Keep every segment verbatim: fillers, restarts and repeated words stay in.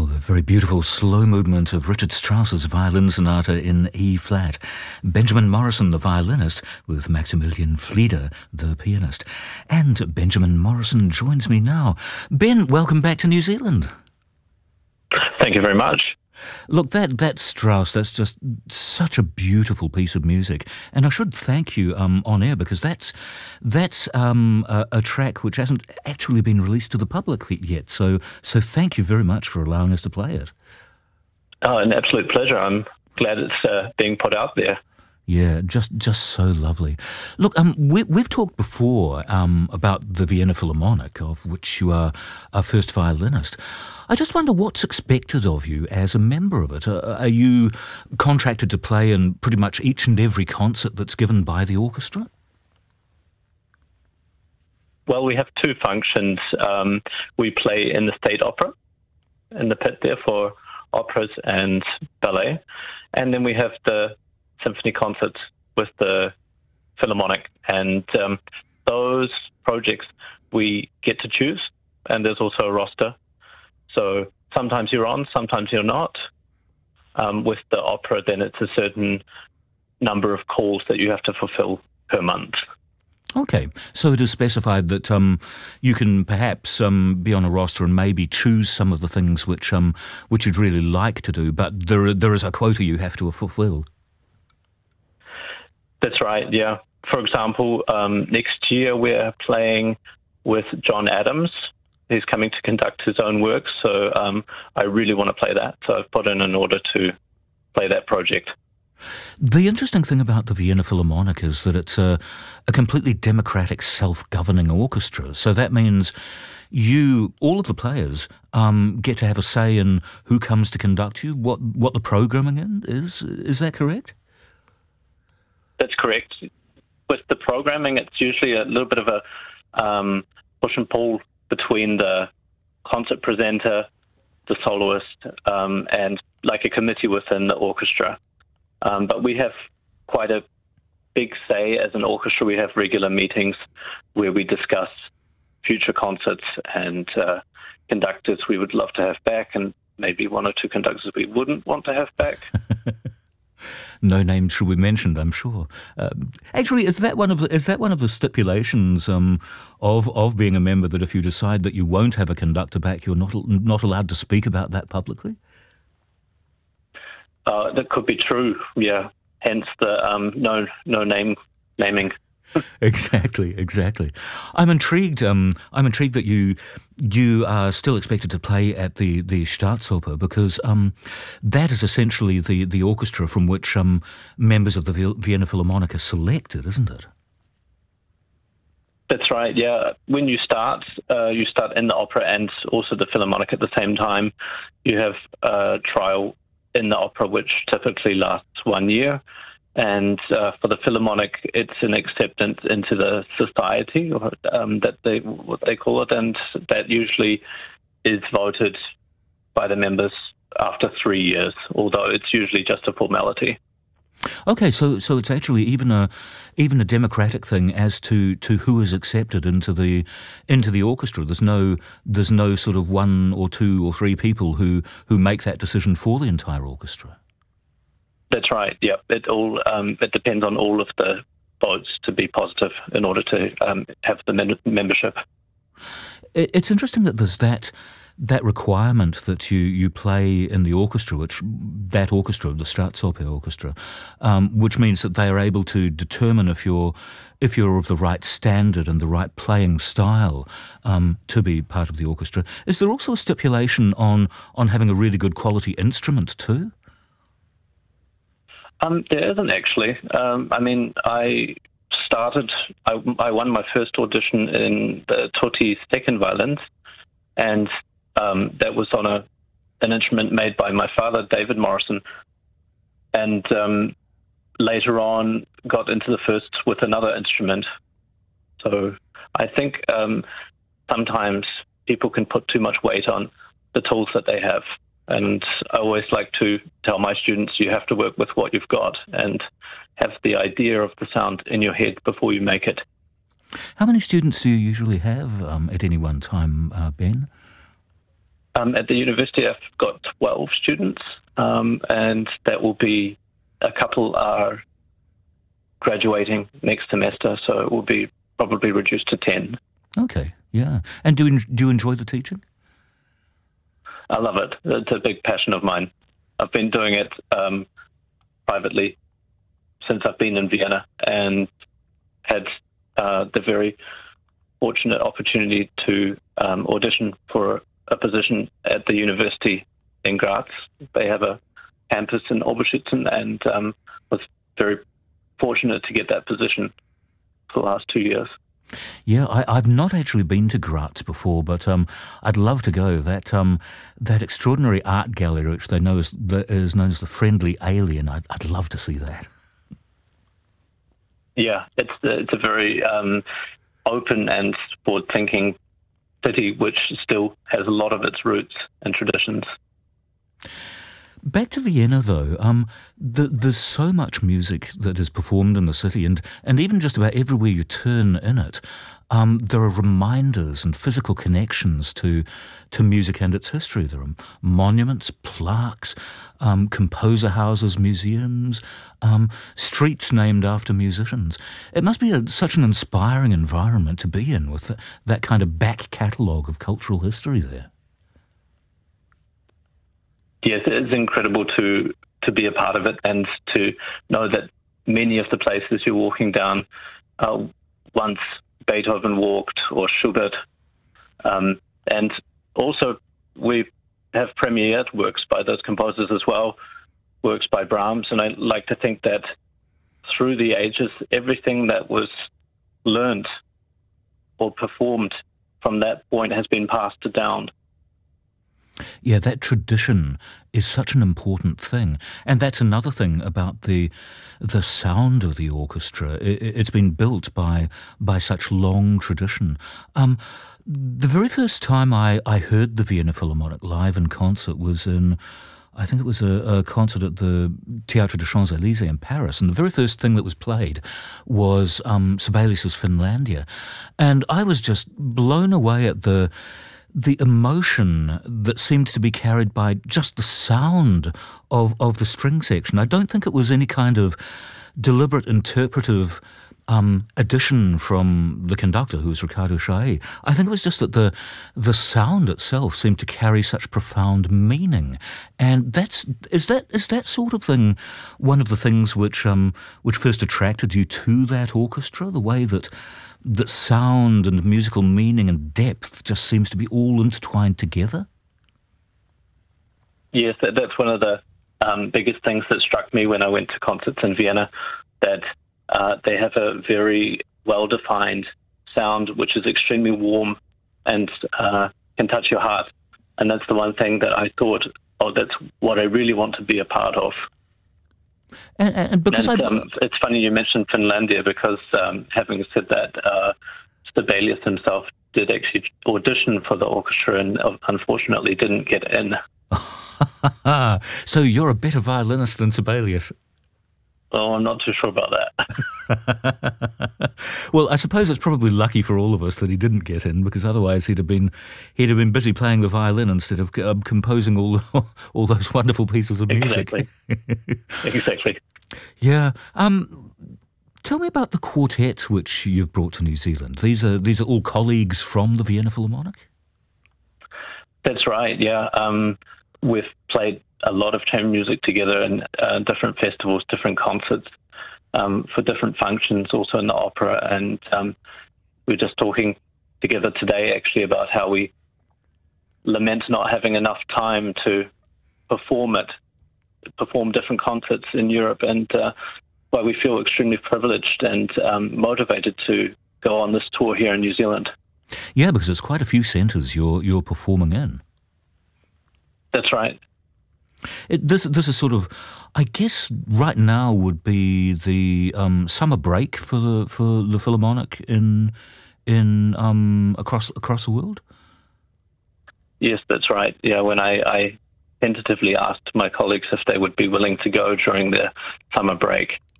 a very beautiful slow movement of Richard Strauss's Violin Sonata in E-flat. Benjamin Morrison, the violinist, with Maximilian Flieder, the pianist. And Benjamin Morrison joins me now. Ben, welcome back to New Zealand. Thank you very much. Look, that that Strauss, that's just such a beautiful piece of music. And I should thank you um, on air, because that's that's um, a, a track which hasn't actually been released to the public yet. So so thank you very much for allowing us to play it. Oh, an absolute pleasure. I'm glad it's uh, being put out there. Yeah, just just so lovely. Look, um, we, we've talked before um, about the Vienna Philharmonic, of which you are a first violinist. I just wonder what's expected of you as a member of it. Uh, are you contracted to play in pretty much each and every concert that's given by the orchestra? Well, we have two functions. Um, we play in the State Opera, in the pit there for operas and ballet. And then we have the symphony concerts with the Philharmonic. And um, those projects we get to choose, and there's also a roster. So sometimes you're on, sometimes you're not. Um, with the opera, then it's a certain number of calls that you have to fulfill per month. Okay, so it is specified that um, you can perhaps um, be on a roster and maybe choose some of the things which um, which you'd really like to do, but there there is a quota you have to fulfill. That's right, yeah. For example, um, next year we're playing with John Adams. He's coming to conduct his own work, so um, I really want to play that. So I've put in an order to play that project. The interesting thing about the Vienna Philharmonic is that it's a, a completely democratic, self-governing orchestra. So that means you, all of the players, um, get to have a say in who comes to conduct you, what what the programming is. Is that correct? That's correct. With the programming, it's usually a little bit of a um, push and pull between the concert presenter, the soloist, um, and like a committee within the orchestra. Um, but we have quite a big say as an orchestra. We have regular meetings where we discuss future concerts and uh, conductors we would love to have back, and maybe one or two conductors we wouldn't want to have back. No names should be mentioned, I'm sure. Um, actually, is that one of the, is that one of the stipulations um, of of being a member, that if you decide that you won't have a conductor back, you're not not allowed to speak about that publicly? Uh, that could be true. Yeah. Hence the um, no no name naming. Exactly, exactly. I'm intrigued. Um, I'm intrigued that you you are still expected to play at the the Staatsoper, because um, that is essentially the the orchestra from which um, members of the Vienna Philharmonic are selected, isn't it? That's right. Yeah. When you start, uh, you start in the opera and also the Philharmonic at the same time. You have a trial in the opera, which typically lasts one year. And uh, for the Philharmonic, it's an acceptance into the society, or, um, that they what they call it, and that usually is voted by the members after three years. Although it's usually just a formality. Okay, so so it's actually even a even a democratic thing as to, to who is accepted into the into the orchestra. There's no there's no sort of one or two or three people who, who make that decision for the entire orchestra. That's right. Yeah, it all um, it depends on all of the votes to be positive in order to um, have the men- membership. It's interesting that there's that that requirement that you, you play in the orchestra, which that orchestra, the Staatsoper Orchestra, um, which means that they are able to determine if you're if you're of the right standard and the right playing style um, to be part of the orchestra. Is there also a stipulation on on having a really good quality instrument too? Um, there isn't actually. Um, I mean, I started, I, I won my first audition in the Tutti second violins, and um, that was on a an instrument made by my father, David Morrison, and um, later on got into the first with another instrument. So I think um, sometimes people can put too much weight on the tools that they have. And I always like to tell my students, you have to work with what you've got and have the idea of the sound in your head before you make it. How many students do you usually have um, at any one time, uh, Ben? Um, at the university, I've got twelve students, um, and that will be a couple are graduating next semester, so it will be probably reduced to ten. Okay, yeah. And do you, do you enjoy the teaching? I love it. It's a big passion of mine. I've been doing it um, privately since I've been in Vienna, and had uh, the very fortunate opportunity to um, audition for a position at the university in Graz. They have a campus in Oberschützen, and um, was very fortunate to get that position for the last two years. Yeah, I, I've not actually been to Graz before, but um, I'd love to go. That um, that extraordinary art gallery, which they know is, is known as the Friendly Alien, I'd, I'd love to see that. Yeah, it's it's a very um, open and forward-thinking city, which still has a lot of its roots and traditions. Back to Vienna, though, um, the, there's so much music that is performed in the city, and, and even just about everywhere you turn in it, um, there are reminders and physical connections to to music and its history. There are monuments, plaques, um, composer houses, museums, um, streets named after musicians. It must be a, such an inspiring environment to be in, with the, that kind of back catalogue of cultural history there. Yes, it's incredible to to be a part of it, and to know that many of the places you're walking down uh, once Beethoven walked, or Schubert. Um, and also we have premiered works by those composers as well, works by Brahms, and I like to think that through the ages, everything that was learned or performed from that point has been passed down. Yeah, that tradition is such an important thing. And that's another thing about the the sound of the orchestra. It, it's been built by by such long tradition. Um, the very first time I, I heard the Vienna Philharmonic live in concert was in, I think it was a, a concert at the Théâtre des Champs-Élysées in Paris. And the very first thing that was played was um, Sibelius's Finlandia. And I was just blown away at the the emotion that seemed to be carried by just the sound of, of the string section. I don't think it was any kind of deliberate interpretive um, addition from the conductor, who was Riccardo Chailly. I think it was just that the the sound itself seemed to carry such profound meaning. And that's is that is that sort of thing one of the things which um, which first attracted you to that orchestra, the way that that sound and musical meaning and depth just seems to be all intertwined together? Yes, that, that's one of the um, biggest things that struck me when I went to concerts in Vienna, that uh, they have a very well-defined sound which is extremely warm and uh, can touch your heart. And that's the one thing that I thought, oh, that's what I really want to be a part of. And, and because and, I, um, it's funny you mentioned Finlandia, because um, having said that, uh, Sibelius himself did actually audition for the orchestra and uh, unfortunately didn't get in. So you're a better violinist than Sibelius. Oh, I'm not too sure about that. Well, I suppose it's probably lucky for all of us that he didn't get in, because otherwise he'd have been he'd have been busy playing the violin instead of um, composing all all those wonderful pieces of music. Exactly. Exactly. Yeah. Um, tell me about the quartet which you've brought to New Zealand. These are these are all colleagues from the Vienna Philharmonic? That's right. Yeah. Um, we've played a lot of chamber music together in uh, different festivals, different concerts, um, for different functions, also in the opera. And um, we were just talking together today, actually, about how we lament not having enough time to perform it, perform different concerts in Europe, and uh, why we feel extremely privileged and um, motivated to go on this tour here in New Zealand. Yeah, because it's quite a few centres you're you're performing in. That's right. It, this this is sort of, I guess, right now would be the um, summer break for the for the Philharmonic in in um, across across the world. Yes, that's right. Yeah, when I, I tentatively asked my colleagues if they would be willing to go during the summer break,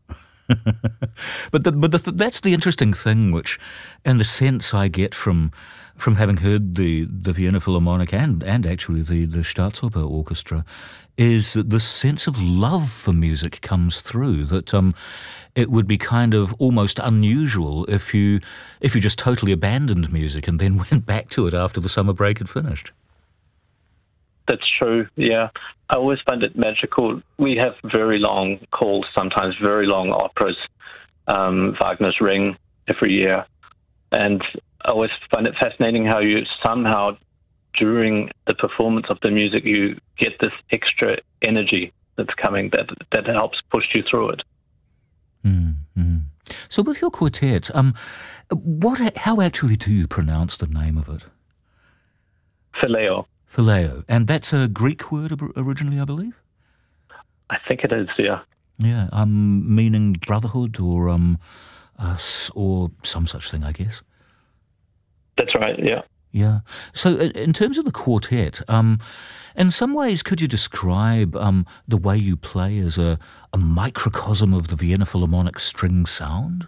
but the, but the, that's the interesting thing, which, and the sense I get from from having heard the, the Vienna Philharmonic and and actually the the Staatsoper Orchestra, is that the sense of love for music comes through. That um, it would be kind of almost unusual if you if you just totally abandoned music and then went back to it after the summer break had finished. That's true, yeah. I always find it magical. We have very long calls, sometimes very long operas, um, Wagner's Ring every year. And I always find it fascinating how you somehow, during the performance of the music, you get this extra energy that's coming that, that helps push you through it. Mm-hmm. So with your quartet, um, what? how actually do you pronounce the name of it? Phileo. Phileo. And that's a Greek word originally, I believe? I think it is, yeah. Yeah, um, meaning brotherhood or um, uh, or some such thing, I guess. That's right, yeah. Yeah. So in terms of the quartet, um, in some ways, could you describe um, the way you play as a, a microcosm of the Vienna Philharmonic string sound?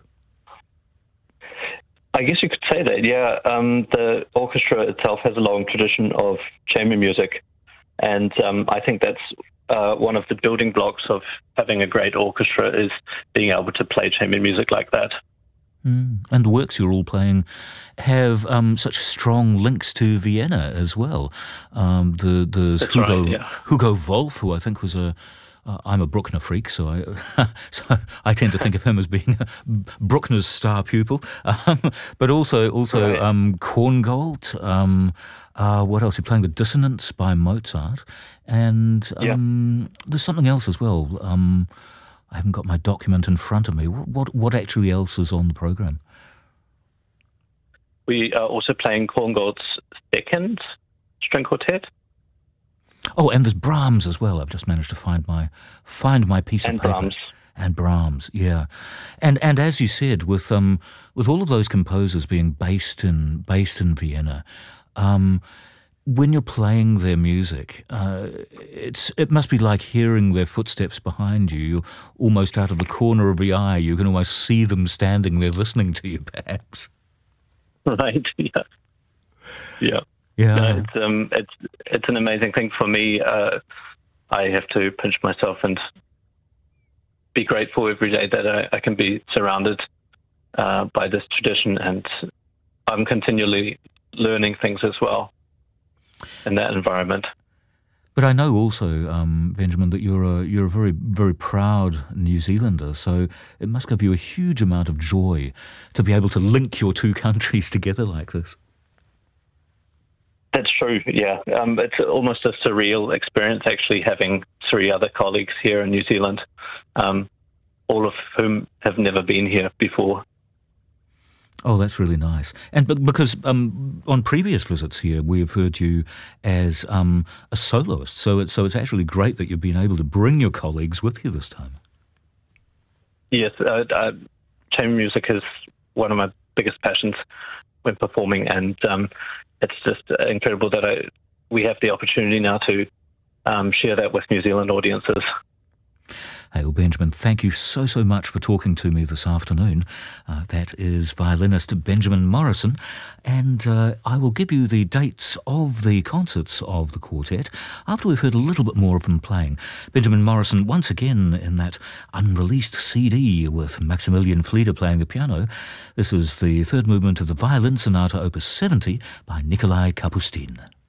I guess you could say that, yeah. Um, the orchestra itself has a long tradition of chamber music, and um, I think that's uh, one of the building blocks of having a great orchestra is being able to play chamber music like that. Mm. And the works you're all playing have um, such strong links to Vienna as well. Um, the there's That's Hugo right, yeah. Hugo Wolf, who I think was a Uh, I'm a Bruckner freak, so I so I tend to think of him as being Bruckner's star pupil. Um, but also also right. um, Korngold. Um, uh, what else? You're playing the Dissonance by Mozart, and um, Yeah. there's something else as well. Um, I haven't got my document in front of me. What what actually else is on the program? We are also playing Korngold's second string quartet. Oh, and there's Brahms as well. I've just managed to find my find my piece And of paper. Brahms. And Brahms, yeah, and and as you said, with um with all of those composers being based in based in Vienna, um, when you're playing their music, uh, it's it must be like hearing their footsteps behind you. You're almost out of the corner of the eye. You can almost see them standing there listening to you, perhaps. Right. Yeah. Yeah. Yeah. No, it's um, it's it's an amazing thing for me. Uh, I have to pinch myself and be grateful every day that I, I can be surrounded uh, by this tradition, and I'm continually learning things as well in that environment. But I know also, um, Benjamin, that you're a you're a very very proud New Zealander. So it must give you a huge amount of joy to be able to link your two countries together like this. That's true, yeah. Um, it's almost a surreal experience actually having three other colleagues here in New Zealand, um, all of whom have never been here before. Oh, that's really nice. And but because um, on previous visits here, we have heard you as um, a soloist, so it's so it's actually great that you've been able to bring your colleagues with you this time. Yes, uh, uh, chamber music is one of my biggest passions when performing, and um, it's just incredible that I, we have the opportunity now to um, share that with New Zealand audiences. Hey, well, Benjamin, thank you so, so much for talking to me this afternoon. Uh, that is violinist Benjamin Morrison, and uh, I will give you the dates of the concerts of the quartet after we've heard a little bit more of them playing. Benjamin Morrison, once again in that unreleased C D with Maximilian Flieder playing the piano. This is the third movement of the Violin Sonata Opus seventy by Nikolai Kapustin.